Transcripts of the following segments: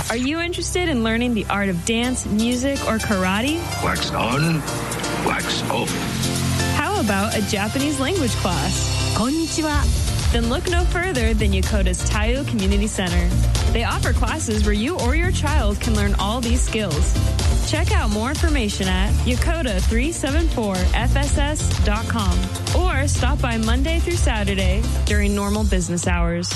Are you interested in learning the art of dance, music, or karate? Wax on, wax off. How about a Japanese language class? Konnichiwa. Then look no further than Yokota's Taiyo Community Center. They offer classes where you or your child can learn all these skills. Check out more information at yokota374fss.com or stop by Monday through Saturday during normal business hours.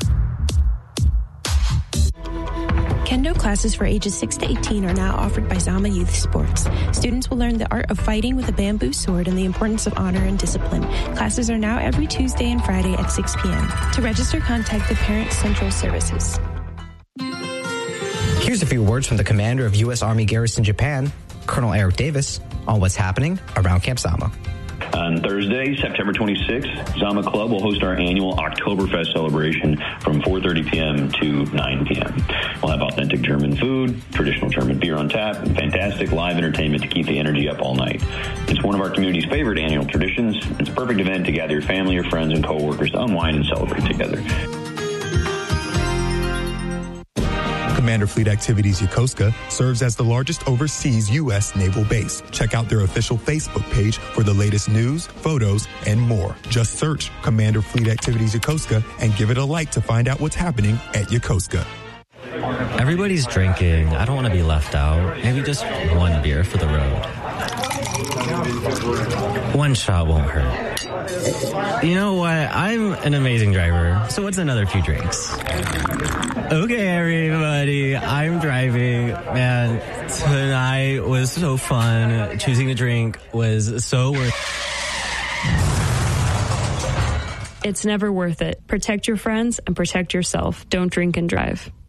Kendo classes for ages 6 to 18 are now offered by Zama Youth Sports. Students will learn the art of fighting with a bamboo sword and the importance of honor and discipline. Classes are now every Tuesday and Friday at 6 p.m. To register, contact the Parent Central Services. Here's a few words from the commander of U.S. Army Garrison Japan, Colonel Eric Davis, on what's happening around Camp Zama. On Thursday, September 26th, Zama Club will host our annual Oktoberfest celebration from 4:30 p.m. to 9 p.m. We'll have authentic German food, traditional German beer on tap, and fantastic live entertainment to keep the energy up all night. It's one of our community's favorite annual traditions. It's a perfect event to gather your family, your friends, and coworkers to unwind and celebrate together. Commander Fleet Activities Yokosuka serves as the largest overseas U.S. naval base. Check out their official Facebook page for the latest news, photos, and more. Just search Commander Fleet Activities Yokosuka and give it a like to find out what's happening at Yokosuka. Everybody's drinking. I don't want to be left out. Maybe just one beer for the road. One shot won't hurt. You know what? I'm an amazing driver, so what's another few drinks? Okay, everybody, I'm driving. Man, tonight was so fun. Choosing a drink was so worth it. It's never worth it. Protect your friends and protect yourself. Don't drink and drive.